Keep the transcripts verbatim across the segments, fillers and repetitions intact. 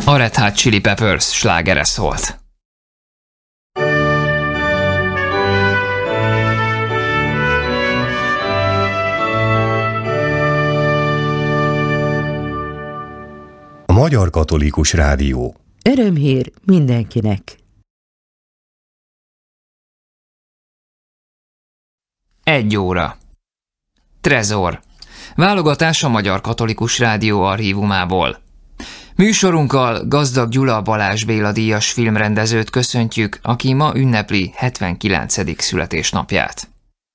A Red Hot Chili Peppers slágere szólt. A Magyar Katolikus Rádió. Örömhír mindenkinek. Egy óra. Trezor. Válogatás a Magyar Katolikus Rádió archívumából. Műsorunkkal Gazdag Gyula Balázs Béla díjas filmrendezőt köszöntjük, aki ma ünnepli hetvenkilencedik születésnapját.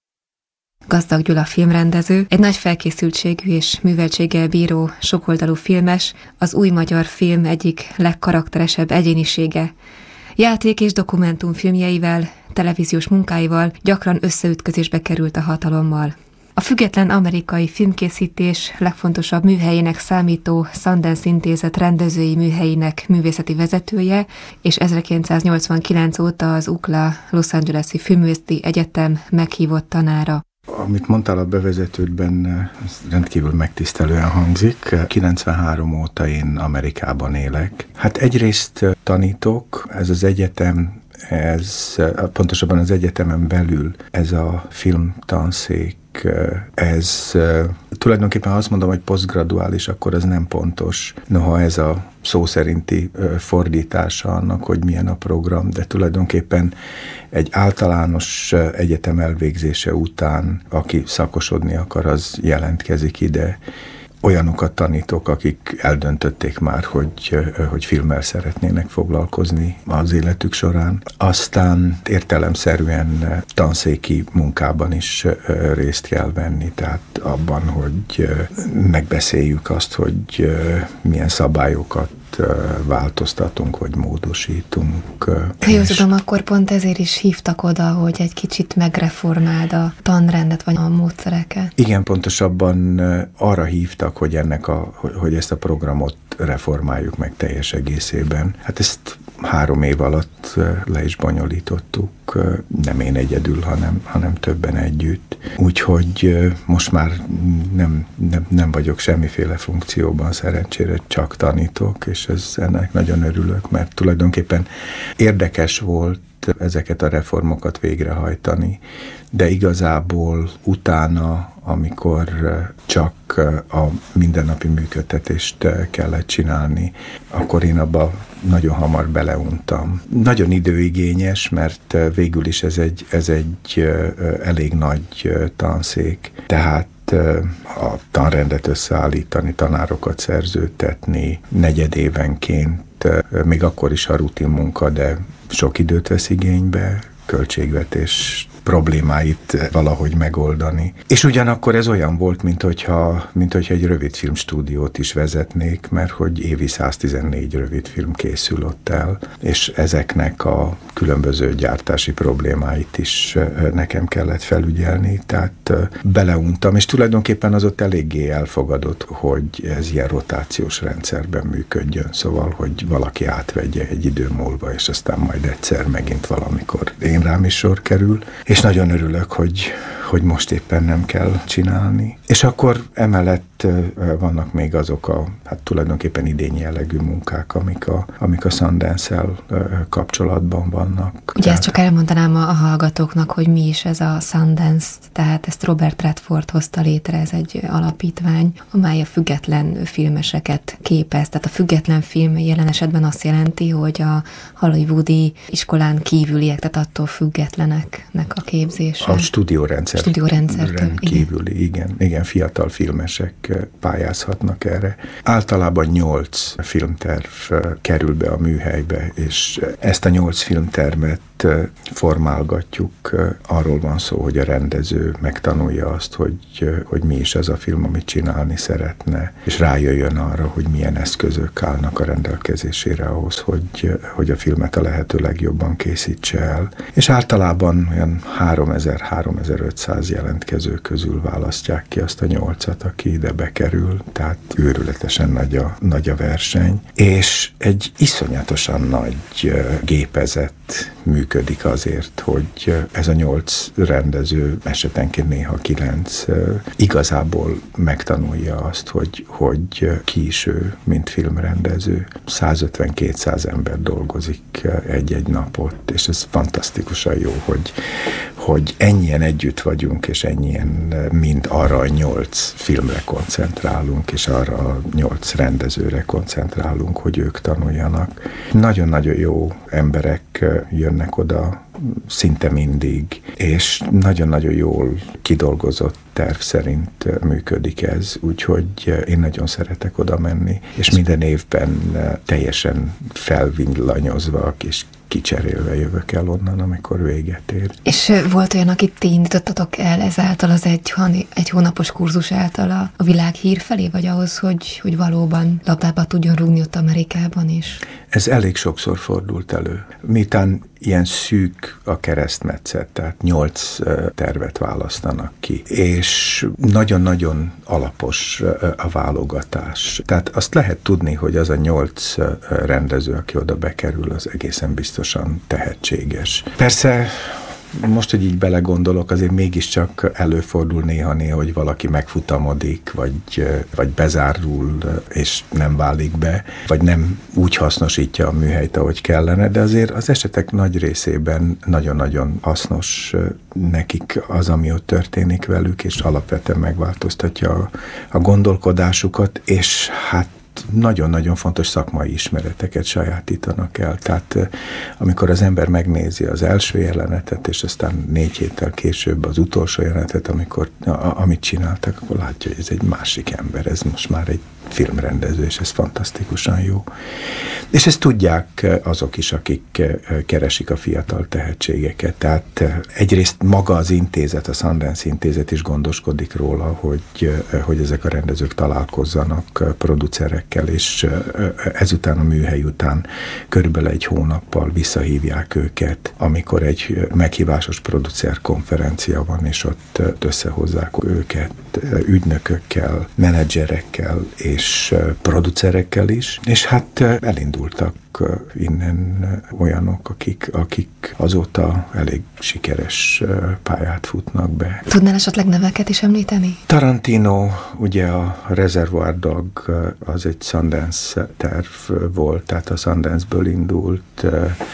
Gazdag Gyula filmrendező, egy nagy felkészültségű és műveltséggel bíró, sokoldalú filmes, az új magyar film egyik legkarakteresebb egyénisége. Játék- és dokumentumfilmjeivel, televíziós munkáival gyakran összeütközésbe került a hatalommal. A független amerikai filmkészítés legfontosabb műhelyének számító Sundance Intézet rendezői műhelyének művészeti vezetője, és ezerkilencszáznyolcvankilenc óta az u cé el á Los Angeles-i Filmművészeti Egyetem meghívott tanára. Amit mondtál a bevezetődben, ez rendkívül megtisztelően hangzik. kilencvenhárom óta én Amerikában élek. Hát egyrészt tanítok, ez az egyetem, ez pontosabban az egyetemen belül ez a filmtanszék, ez tulajdonképpen, ha azt mondom, hogy posztgraduális, akkor az nem pontos. Noha ez a szó szerinti fordítása annak, hogy milyen a program, de tulajdonképpen egy általános egyetem elvégzése után, aki szakosodni akar, az jelentkezik ide. Olyanokat tanítok, akik eldöntötték már, hogy, hogy filmmel szeretnének foglalkozni az életük során. Aztán értelemszerűen tanszéki munkában is részt kell venni, tehát abban, hogy megbeszéljük azt, hogy milyen szabályokat változtatunk, vagy módosítunk. Ha jól tudom, akkor pont ezért is hívtak oda, hogy egy kicsit megreformáld a tanrendet, vagy a módszereket. Igen, pontosabban arra hívtak, hogy, ennek a, hogy ezt a programot reformáljuk meg teljes egészében. Hát ezt három év alatt le is bonyolítottuk, nem én egyedül, hanem, hanem többen együtt. Úgyhogy most már nem, nem, nem vagyok semmiféle funkcióban, szerencsére csak tanítok, és ez, ennek nagyon örülök, mert tulajdonképpen érdekes volt ezeket a reformokat végrehajtani, de igazából utána, amikor csak a mindennapi működtetést kellett csinálni, akkor én abba nagyon hamar beleuntam. Nagyon időigényes, mert végül is ez egy, ez egy elég nagy tanszék, tehát a tanrendet összeállítani, tanárokat szerződtetni, negyedévenként, még akkor is a rutin munka, de sok időt vesz igénybe, költségvetés problémáit valahogy megoldani. És ugyanakkor ez olyan volt, mint hogyha, mint hogyha egy rövidfilm stúdiót is vezetnék, mert hogy évi száztizennégy rövidfilm készül ott el, és ezeknek a különböző gyártási problémáit is nekem kellett felügyelni, tehát beleuntam, és tulajdonképpen az ott eléggé elfogadott, hogy ez ilyen rotációs rendszerben működjön, szóval, hogy valaki átvegye egy idő múlva, és aztán majd egyszer megint valamikor én rám is sor kerül, és nagyon örülök, hogy, hogy most éppen nem kell csinálni. És akkor emellett vannak még azok a, hát tulajdonképpen idény jellegű munkák, amik a, amik a Sundance-el kapcsolatban vannak. Ugye tehát... ezt csak elmondanám a, a hallgatóknak, hogy mi is ez a Sundance, tehát ezt Robert Redford hozta létre, ez egy alapítvány, amely a független filmeseket képez. Tehát a független film jelen esetben azt jelenti, hogy a hollywoodi iskolán kívüliek, tehát attól függetleneknek a képzése. A stúdiórendszer. Stúdiórendszertől. Kívüli, igen. igen, igen, fiatal filmesek pályázhatnak erre. Általában nyolc filmterv kerül be a műhelybe, és ezt a nyolc filmtermet formálgatjuk. Arról van szó, hogy a rendező megtanulja azt, hogy, hogy mi is ez a film, amit csinálni szeretne, és rájöjjön arra, hogy milyen eszközök állnak a rendelkezésére ahhoz, hogy, hogy a filmet a lehető legjobban készítse el. És általában olyan háromezer-háromezer-ötszáz jelentkező közül választják ki azt a nyolcat, aki ide bekerül, tehát őrületesen nagy a, nagy a verseny, és egy iszonyatosan nagy gépezet működik azért, hogy ez a nyolc rendező, esetenként néha kilenc, igazából megtanulja azt, hogy, hogy ki is ő, mint filmrendező. százötven-kétszáz ember dolgozik egy-egy napot, és ez fantasztikusan jó, hogy, hogy ennyien együtt vagyunk, és ennyien mind arra a nyolc filmre koncentrálunk, és arra a nyolc rendezőre koncentrálunk, hogy ők tanuljanak. Nagyon-nagyon jó emberek jönnek oda szinte mindig, és nagyon-nagyon jól kidolgozott terv szerint működik ez, úgyhogy én nagyon szeretek oda menni, és minden évben teljesen felvillanyozva és kicserélve jövök el onnan, amikor véget ér. És volt olyan, akit ti indítottatok el ezáltal az egy, egy hónapos kurzus által a, a világ hír felé, vagy ahhoz, hogy, hogy valóban labdába tudjon rúgni ott Amerikában is? Ez elég sokszor fordult elő. Miután ilyen szűk a keresztmetszet, tehát nyolc tervet választanak ki, és nagyon-nagyon alapos a válogatás. Tehát azt lehet tudni, hogy az a nyolc rendező, aki oda bekerül, az egészen biztosan tehetséges. Persze, most, hogy így belegondolok, azért mégiscsak előfordul néha-néha, hogy valaki megfutamodik, vagy, vagy bezárul, és nem válik be, vagy nem úgy hasznosítja a műhelyt, ahogy kellene, de azért az esetek nagy részében nagyon-nagyon hasznos nekik az, ami ott történik velük, és alapvetően megváltoztatja a, a gondolkodásukat, és hát nagyon-nagyon fontos szakmai ismereteket sajátítanak el. Tehát amikor az ember megnézi az első jelenetet, és aztán négy héttel később az utolsó jelenetet, amikor, a, amit csináltak, akkor látja, hogy ez egy másik ember, ez most már egy filmrendező, és ez fantasztikusan jó. És ezt tudják azok is, akik keresik a fiatal tehetségeket. Tehát egyrészt maga az intézet, a Sundance Intézet is gondoskodik róla, hogy, hogy ezek a rendezők találkozzanak producerekkel, és ezután a műhely után körülbelül egy hónappal visszahívják őket, amikor egy meghívásos producer konferencia van, és ott összehozzák őket ügynökökkel, menedzserekkel és producerekkel is, és hát elindultak innen olyanok, akik, akik azóta elég sikeres pályát futnak be. Tudnál esetleg neveket is említeni? Tarantino, ugye a Reservoir Dog az egy Sundance terv volt, tehát a Sundance-ből indult.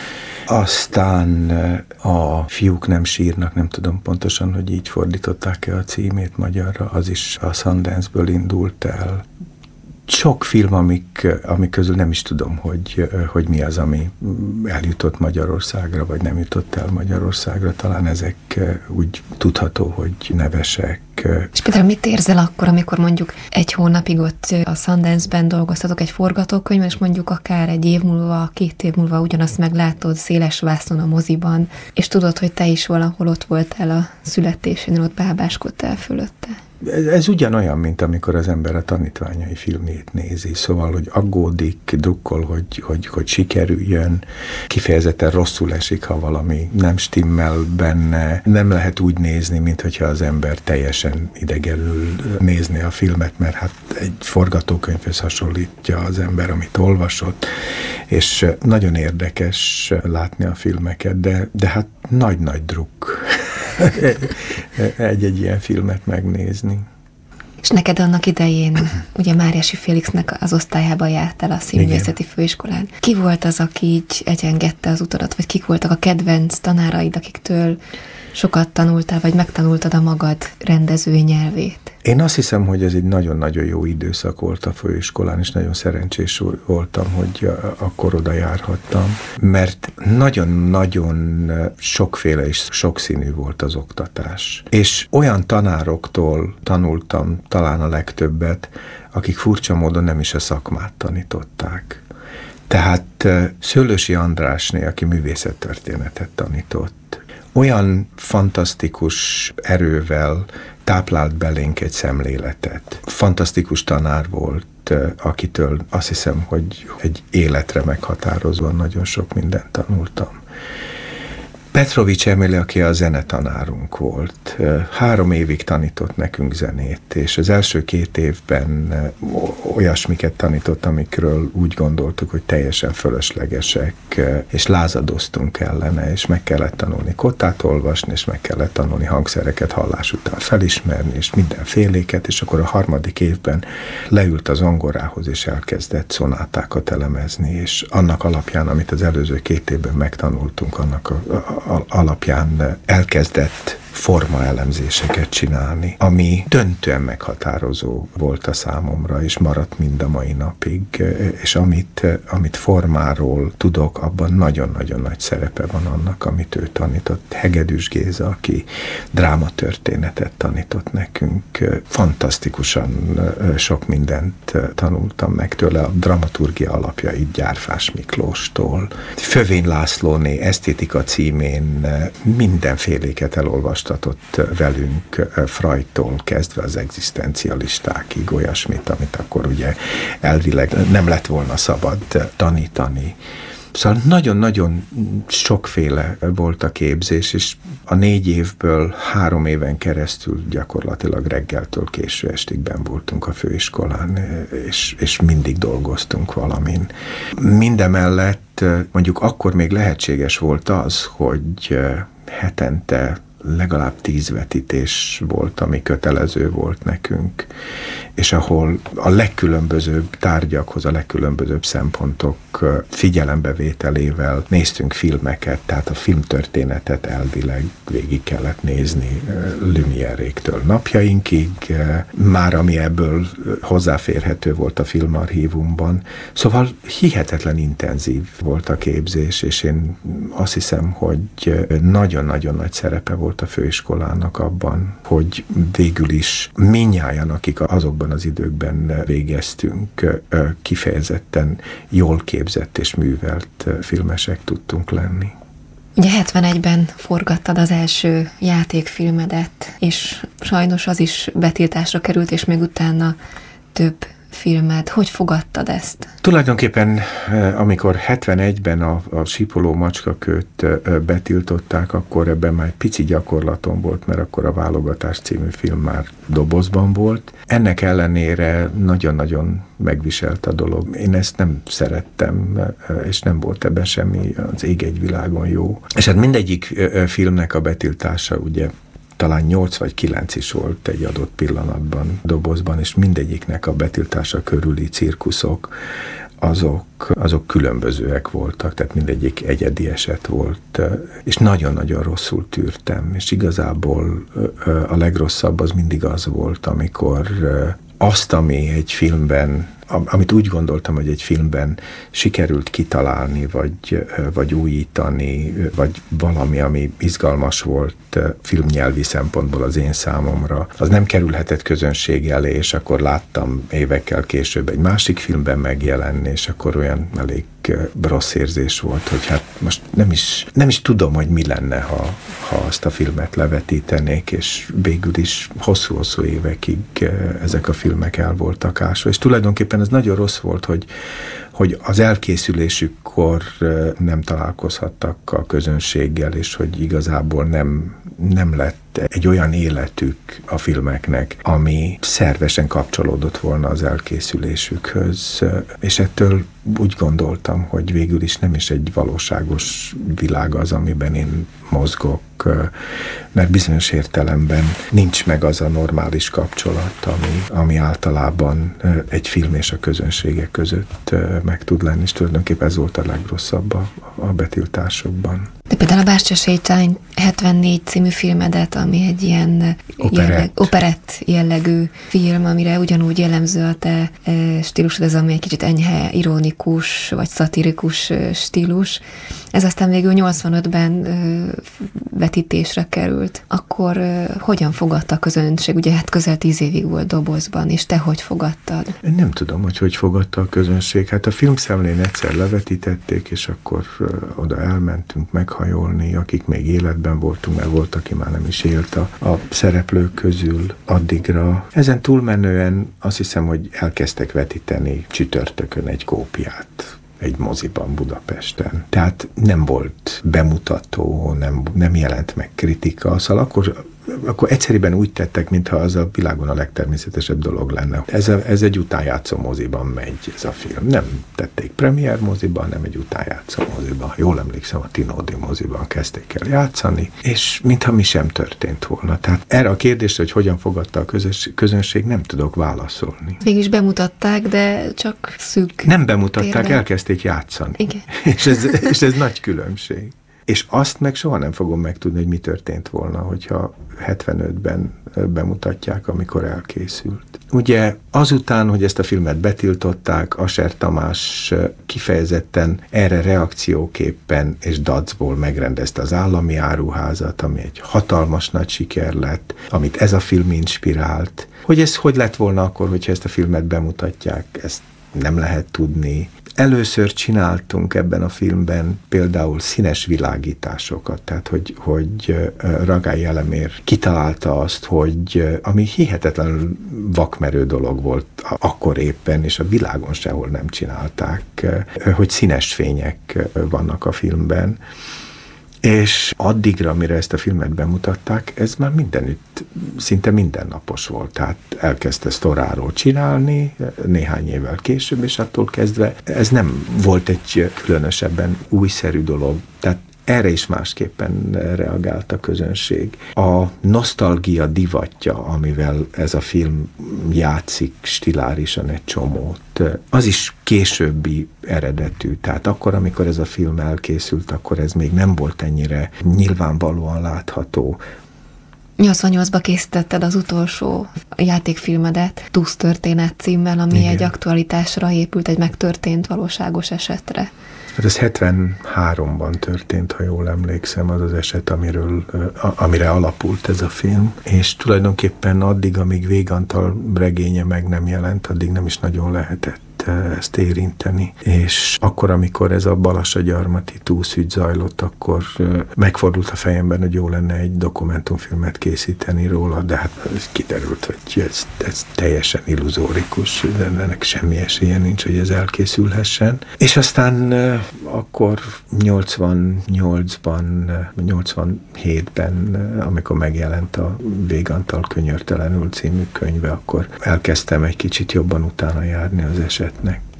Aztán a Fiúk nem sírnak, nem tudom pontosan, hogy így fordították-e a címét magyarra, az is a Sundance-ből indult el. Sok film, amik, amik közül nem is tudom, hogy, hogy mi az, ami eljutott Magyarországra, vagy nem jutott el Magyarországra. Talán ezek úgy tudható, hogy nevesek. És például mit érzel akkor, amikor mondjuk egy hónapig ott a Sundance-ben dolgoztatok egy forgatókönyvben, és mondjuk akár egy év múlva, két év múlva ugyanazt meglátod széles vásznon a moziban, és tudod, hogy te is valahol ott voltál a születésén, ott bábáskodtál fölötte? Ez, ez ugyanolyan, mint amikor az ember a tanítványai filmjét nézi, szóval, hogy aggódik, drukkol, hogy, hogy, hogy sikerüljön, kifejezetten rosszul esik, ha valami nem stimmel benne, nem lehet úgy nézni, mint hogyha az ember teljesen idegenül nézni a filmet, mert hát egy forgatókönyvhöz hasonlítja az ember, amit olvasott, és nagyon érdekes látni a filmeket, de, de hát nagy-nagy drukk egy-egy ilyen filmet megnézni. És neked annak idején, ugye Máriási Félixnek az osztályába jártál a Színművészeti Főiskolán. Ki volt az, aki így egyengedte az utadat, vagy kik voltak a kedvenc tanáraid, akiktől sokat tanultál, vagy megtanultad a magad rendezői nyelvét? Én azt hiszem, hogy ez egy nagyon-nagyon jó időszak volt a főiskolán, és nagyon szerencsés voltam, hogy akkor oda járhattam, mert nagyon-nagyon sokféle és sokszínű volt az oktatás. És olyan tanároktól tanultam talán a legtöbbet, akik furcsa módon nem is a szakmát tanították. Tehát Szőlősi Andrásné, aki művészettörténetet tanított, olyan fantasztikus erővel táplált belénk egy szemléletet. Fantasztikus tanár volt, akitől azt hiszem, hogy egy életre meghatározóan nagyon sok mindent tanultam. Petrovics Emili, aki a zenetanárunk volt, három évig tanított nekünk zenét, és az első két évben olyasmiket tanított, amikről úgy gondoltuk, hogy teljesen fölöslegesek, és lázadoztunk ellene, és meg kellett tanulni kottát olvasni, és meg kellett tanulni hangszereket hallás után felismerni, és mindenféléket, és akkor a harmadik évben leült az zongorához, és elkezdett szonátákat elemezni, és annak alapján, amit az előző két évben megtanultunk, annak a, a, alapján elkezdett formaelemzéseket csinálni, ami döntően meghatározó volt a számomra, és maradt mind a mai napig, és amit, amit formáról tudok, abban nagyon-nagyon nagy szerepe van annak, amit ő tanított. Hegedűs Géza, aki drámatörténetet tanított nekünk, fantasztikusan sok mindent tanultam meg tőle, a dramaturgia alapjait Gyárfás Miklóstól. Fövény Lászlóné esztétika címén mindenféléket elolvastam velünk, Freudtól kezdve az egzisztencialistákig, olyasmit, amit akkor ugye elvileg nem lett volna szabad tanítani. Szóval nagyon-nagyon sokféle volt a képzés, és a négy évből három éven keresztül gyakorlatilag reggeltől késő estig benn voltunk a főiskolán, és, és mindig dolgoztunk valamin. Mindemellett mondjuk akkor még lehetséges volt az, hogy hetente legalább tíz vetítés volt, ami kötelező volt nekünk, és ahol a legkülönbözőbb tárgyakhoz, a legkülönbözőbb szempontok figyelembevételével néztünk filmeket, tehát a filmtörténetet elvileg végig kellett nézni Lumière-éktől napjainkig, már ami ebből hozzáférhető volt a filmarchívumban. Szóval hihetetlen intenzív volt a képzés, és én azt hiszem, hogy nagyon-nagyon nagy szerepe volt a főiskolának abban, hogy végül is mindnyájan, akik azokban az időkben végeztünk, kifejezetten jól képzett és művelt filmesek tudtunk lenni. Ugye hetvenegyben forgattad az első játékfilmedet, és sajnos az is betiltásra került, és még utána több filmed. Hogy fogadtad ezt? Tulajdonképpen, amikor hetvenegyben a, a Sípoló macskakőt betiltották, akkor ebben már egy pici gyakorlatom volt, mert akkor a Válogatás című film már dobozban volt. Ennek ellenére nagyon-nagyon megviselt a dolog. Én ezt nem szerettem, és nem volt ebben semmi az ég egy világon jó. És hát mindegyik filmnek a betiltása ugye talán nyolc vagy kilenc is volt egy adott pillanatban dobozban, és mindegyiknek a betiltása körüli cirkuszok, azok, azok különbözőek voltak, tehát mindegyik egyedi eset volt, és nagyon-nagyon rosszul tűrtem, és igazából a legrosszabb az mindig az volt, amikor azt, ami egy filmben, amit úgy gondoltam, hogy egy filmben sikerült kitalálni, vagy, vagy újítani, vagy valami, ami izgalmas volt filmnyelvi szempontból az én számomra, az nem kerülhetett közönség elé, és akkor láttam évekkel később egy másik filmben megjelenni, és akkor olyan elég rossz érzés volt, hogy hát most nem is, nem is tudom, hogy mi lenne, ha, ha azt a filmet levetítenék, és végül is hosszú-hosszú évekig ezek a filmek el voltak ásva, és tulajdonképpen ez nagyon rossz volt, hogy, hogy az elkészülésükkor nem találkozhattak a közönséggel, és hogy igazából nem, nem lett egy olyan életük a filmeknek, ami szervesen kapcsolódott volna az elkészülésükhöz, és ettől úgy gondoltam, hogy végül is nem is egy valóságos világ az, amiben én mozgok, mert bizonyos értelemben nincs meg az a normális kapcsolat, ami, ami általában egy film és a közönségek között meg tud lenni, és tulajdonképpen ez volt a legrosszabb a, a betiltásokban. De például a Bástya Sétány hetvennégy című filmedet, ami egy ilyen operett. Jelleg, operett jellegű film, amire ugyanúgy jellemző a te e, stílusod, ez ami egy kicsit enyhe, ironikus vagy szatirikus e, stílus. Ez aztán végül nyolcvanötben e, vetítésre került. Akkor e, hogyan fogadta a közönség? Ugye hát közel tíz évig volt dobozban, és te hogy fogadtad? Én nem tudom, hogy hogy fogadta a közönség. Hát a filmszemlén egyszer levetítették, és akkor e, oda elmentünk meghajolni, akik még életben voltunk, mert volt, aki már nem is élt a, a szereplők közül addigra. Ezen túlmenően azt hiszem, hogy elkezdtek vetíteni csütörtökön egy kópiát. egy moziban Budapesten. Tehát nem volt bemutató, nem, nem jelent meg kritika, szóval akkor akkor egyszerűen úgy tettek, mintha az a világon a legtermészetesebb dolog lenne. Ez, a, ez egy utánjátszó moziban megy ez a film. Nem tették premier moziban, nem egy utánjátszó moziban. Jól emlékszem, a Tinódi moziban kezdték el játszani, és mintha mi sem történt volna. Tehát erre a kérdésre, hogy hogyan fogadta a közös, közönség, nem tudok válaszolni. Mégis bemutatták, de csak szűk. Nem bemutatták, térben. Elkezdték játszani. Igen. És ez, és ez nagy különbség. És azt meg soha nem fogom megtudni, hogy mi történt volna, hogyha hetvenötben bemutatják, amikor elkészült. Ugye azután, hogy ezt a filmet betiltották, Asser Tamás kifejezetten erre reakcióképpen és dacból megrendezte az Állami Áruházat, ami egy hatalmas nagy siker lett, amit ez a film inspirált. Hogy ez hogy lett volna akkor, hogyha ezt a filmet bemutatják, ezt nem lehet tudni. Először csináltunk ebben a filmben például színes világításokat, tehát hogy, hogy Ragály Elemér kitalálta azt, hogy ami hihetetlenül vakmerő dolog volt akkor éppen, és a világon sehol nem csinálták, hogy színes fények vannak a filmben. És addigra, amire ezt a filmet bemutatták, ez már mindenütt, szinte mindennapos volt. Tehát elkezdte sztoráról csinálni néhány évvel később, és attól kezdve ez nem volt egy különösebben újszerű dolog. Tehát erre is másképpen reagált a közönség. A nosztalgia divatja, amivel ez a film játszik stilárisan egy csomót, az is későbbi eredetű. Tehát akkor, amikor ez a film elkészült, akkor ez még nem volt ennyire nyilvánvalóan látható. nyolcvannyolcban készítetted az utolsó játékfilmedet, Tusz történet címmel, ami Igen. egy aktualitásra épült, egy megtörtént valóságos esetre. Hát ez hetvenháromban történt, ha jól emlékszem, az az eset, amiről, amire alapult ez a film, és tulajdonképpen addig, amíg Végh Antal regénye meg nem jelent, addig nem is nagyon lehetett ezt érinteni. És akkor, amikor ez a Balassagyarmati túszügy zajlott, akkor megfordult a fejemben, hogy jó lenne egy dokumentumfilmet készíteni róla, de hát kiderült, hogy ez, ez teljesen illuzórikus, de ennek semmi esélye nincs, hogy ez elkészülhessen. És aztán akkor nyolcvannyolcban, nyolcvanhétben, amikor megjelent a Végh Antal Könyörtelenül című könyve, akkor elkezdtem egy kicsit jobban utána járni az esetnek,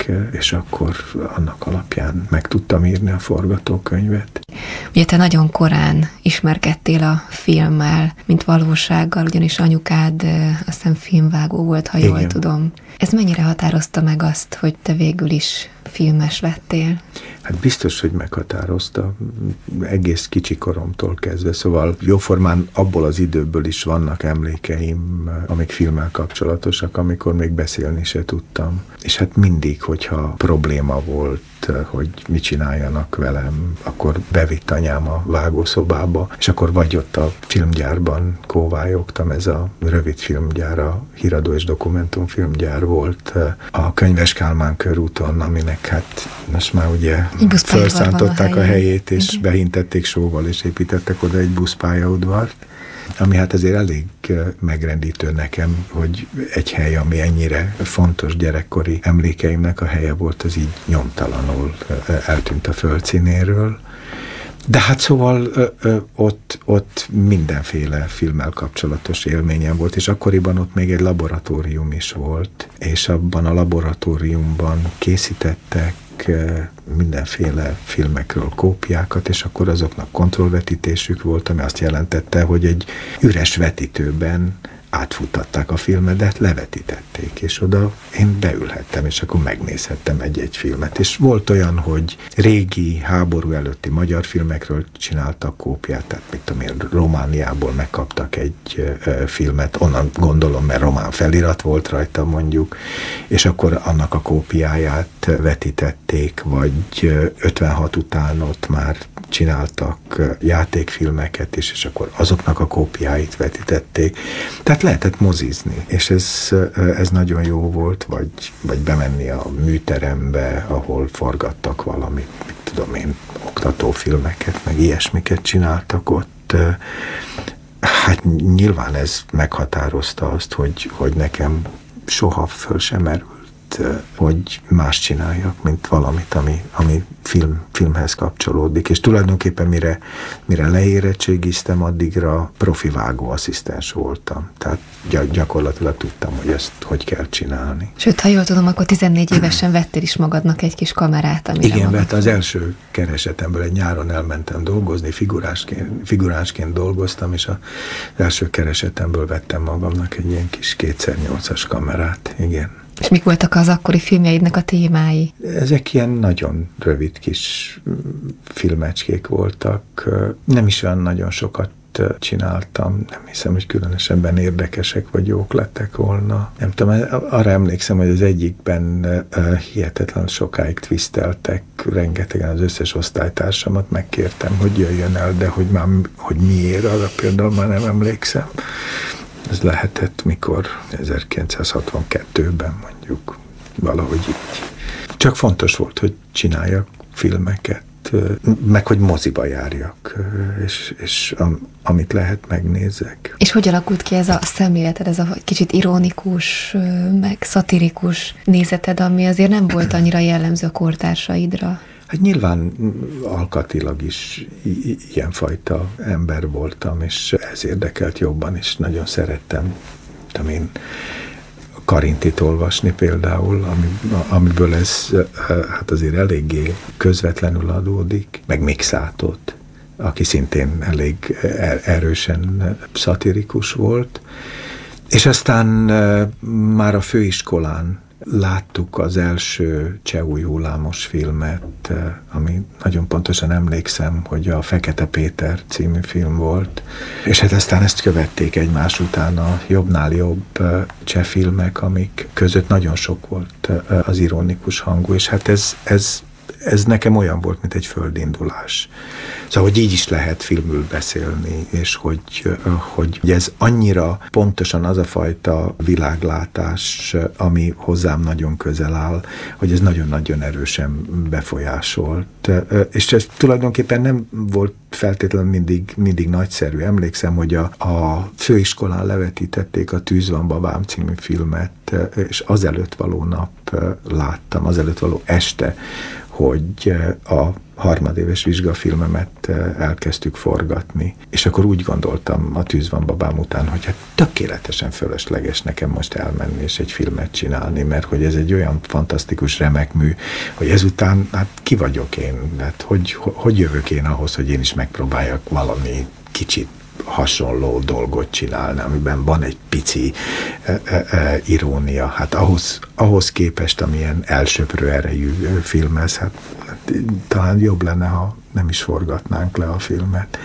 és akkor annak alapján meg tudtam írni a forgatókönyvet. Ugye te nagyon korán ismerkedtél a filmmel, mint valósággal, ugyanis anyukád azt hiszem filmvágó volt, ha jól Igen. tudom. Ez mennyire határozta meg azt, hogy te végül is filmes lettél? Hát biztos, hogy meghatározta, egész kicsi koromtól kezdve, szóval jóformán abból az időből is vannak emlékeim, amik filmmel kapcsolatosak, amikor még beszélni se tudtam. És hát mindig, hogyha probléma volt, hogy mit csináljanak velem, akkor bevitt anyám a vágószobába, és akkor vagy ott a filmgyárban kóvályogtam, ez a rövid filmgyár, a híradó és dokumentumfilmgyár volt a Könyves Kálmán körúton, aminek hát most már ugye felszántották a, a helyét, és Igen. behintették sóval, és építettek oda egy buszpályaudvart, ami hát azért elég megrendítő nekem, hogy egy hely, ami ennyire fontos gyerekkori emlékeimnek a helye volt, az így nyomtalanul eltűnt a földszínéről. De hát szóval ö, ö, ott, ott mindenféle filmmel kapcsolatos élményem volt, és akkoriban ott még egy laboratórium is volt, és abban a laboratóriumban készítettek mindenféle filmekről kópiákat, és akkor azoknak kontrollvetítésük volt, ami azt jelentette, hogy egy üres vetítőben átfuttatták a filmet, levetítették, és oda én beülhettem, és akkor megnézhettem egy-egy filmet. És volt olyan, hogy régi, háború előtti magyar filmekről csináltak kópiát, tehát mit tudom én, Romániából megkaptak egy ö, filmet, onnan gondolom, mert román felirat volt rajta mondjuk, és akkor annak a kópiáját vetítették, vagy ötvenhat után ott már csináltak játékfilmeket is, és akkor azoknak a kópiáit vetítették. Tehát lehetett mozizni, és ez, ez nagyon jó volt, vagy, vagy bemenni a műterembe, ahol forgattak valamit, mit tudom én, oktatófilmeket, meg ilyesmiket csináltak ott. Hát nyilván ez meghatározta azt, hogy, hogy nekem soha föl sem merült hogy más csináljak, mint valamit, ami, ami film, filmhez kapcsolódik. És tulajdonképpen mire, mire leérettségiztem, addigra profi vágóasszisztens voltam. Tehát gyakorlatilag tudtam, hogy ezt hogy kell csinálni. Sőt, ha jól tudom, akkor tizennégy évesen vettél is magadnak egy kis kamerát, amire igen, magad... vett az első keresetemből egy nyáron elmentem dolgozni, figurásként, figurásként dolgoztam, és az első keresetemből vettem magamnak egy ilyen kis kétszer nyolcas kamerát, igen. És mik voltak az akkori filmjeidnek a témái? Ezek ilyen nagyon rövid kis filmecskék voltak. Nem is olyan nagyon sokat csináltam. Nem hiszem, hogy különösebben érdekesek vagy jók lettek volna. Nem tudom, arra emlékszem, hogy az egyikben hihetetlen sokáig twisteltek, rengetegen az összes osztálytársamat megkértem, hogy jöjjön el, de hogy már hogy miért, arra például már nem emlékszem. Ez lehetett mikor ezerkilencszázhatvankettőben mondjuk, valahogy így. Csak fontos volt, hogy csináljak filmeket, meg hogy moziba járjak, és, és am, amit lehet, megnézzek. És hogy alakult ki ez a szemléleted, ez a kicsit ironikus, meg szatirikus nézeted, ami azért nem volt annyira jellemző a kortársaidra? Hát nyilván alkatilag is ilyenfajta ember voltam, és ez érdekelt jobban, és nagyon szerettem, tudom én, Karintit olvasni például, ami, amiből ez hát azért eléggé közvetlenül adódik, meg Mikszátot, aki szintén elég erősen szatirikus volt. És aztán már a főiskolán láttuk az első cseh új hullámos filmet, ami nagyon pontosan emlékszem, hogy a Fekete Péter című film volt, és hát aztán ezt követték egymás után a jobbnál jobb cseh filmek, amik között nagyon sok volt az ironikus hangú, és hát ez, ez ez nekem olyan volt, mint egy földindulás. Szóval, hogy így is lehet filmül beszélni, és hogy, hogy ez annyira pontosan az a fajta világlátás, ami hozzám nagyon közel áll, hogy ez nagyon-nagyon erősen befolyásolt. És ez tulajdonképpen nem volt feltétlenül mindig, mindig nagyszerű. Emlékszem, hogy a, a főiskolán levetítették a Tűz van babám című filmet, és azelőtt való nap láttam, azelőtt való este, hogy a harmadéves vizsgafilmemet elkezdtük forgatni. És akkor úgy gondoltam a Tűz van babám után, hogy hát tökéletesen fölösleges nekem most elmenni és egy filmet csinálni, mert hogy ez egy olyan fantasztikus, remek mű, hogy ezután, hát ki vagyok én? Hát hogy, hogy jövök én ahhoz, hogy én is megpróbáljak valami kicsit hasonló dolgot csinálni, amiben van egy pici e, e, e, irónia. Hát ahhoz, ahhoz képest, amilyen elsöprő erejű filmez, hát, hát talán jobb lenne, ha nem is forgatnánk le a filmet.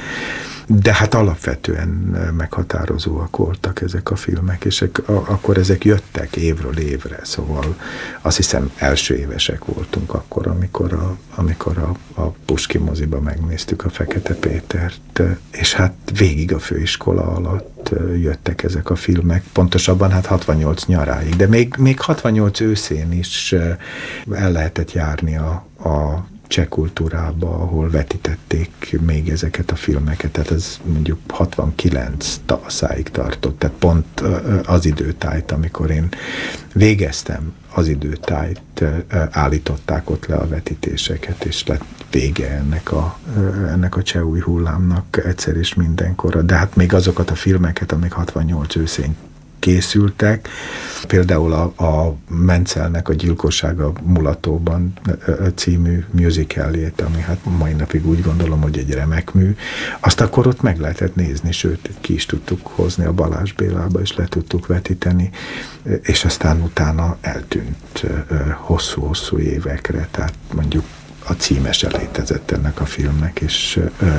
De hát alapvetően meghatározóak voltak ezek a filmek, és akkor ezek jöttek évről évre, szóval azt hiszem első évesek voltunk akkor, amikor a, amikor a, a Puskin moziba megnéztük a Fekete Pétert, és hát végig a főiskola alatt jöttek ezek a filmek, pontosabban hát hatvannyolc nyaráig, de még, még hatvannyolc őszén is el lehetett járni a, a cseh kultúrába, ahol vetítették még ezeket a filmeket, tehát ez mondjuk hatvankilenc tavaszáig tartott, tehát pont az időtájt, amikor én végeztem, az időtájt állították ott le a vetítéseket, és lett vége ennek a, ennek a cseh új hullámnak egyszer és mindenkorra, de hát még azokat a filmeket, amik hatvannyolc őszén készültek. Például a, a Mencelnek a Gyilkossága Mulatóban című musicaljét, ami hát mai napig úgy gondolom, hogy egy remek mű. Azt akkor ott meg lehetett nézni, sőt, ki is tudtuk hozni a Balázs Bélába, és le tudtuk vetíteni, és aztán utána eltűnt hosszú-hosszú évekre, tehát mondjuk a címese létezett ennek a filmnek, és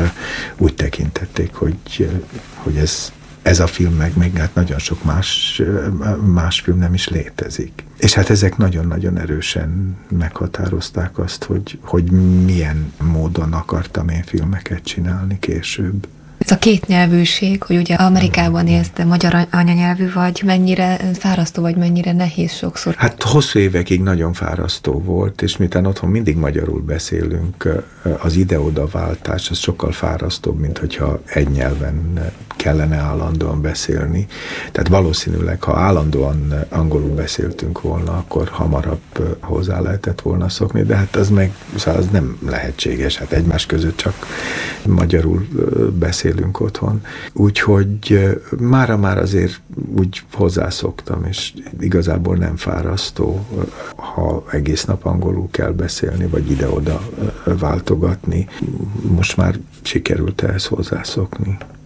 úgy tekintették, hogy, hogy ez Ez a film meg még hát nagyon sok más, más film nem is létezik. És hát ezek nagyon-nagyon erősen meghatározták azt, hogy, hogy milyen módon akartam én filmeket csinálni később. Ez a kétnyelvűség, hogy ugye Amerikában élsz, de magyar anyanyelvű vagy, mennyire fárasztó vagy, mennyire nehéz sokszor? Hát hosszú évekig nagyon fárasztó volt, és miután otthon mindig magyarul beszélünk, az ide-oda váltás az sokkal fárasztóbb, mint hogyha egy nyelven kellene állandóan beszélni. Tehát valószínűleg, ha állandóan angolul beszéltünk volna, akkor hamarabb hozzá lehetett volna szokni, de hát az meg szóval az nem lehetséges, hát egymás között csak magyarul beszélünk otthon. Úgyhogy mára már azért úgy hozzászoktam, és igazából nem fárasztó, ha egész nap angolul kell beszélni, vagy ide-oda váltogatni. Most már sikerült ehhez hozzászokni.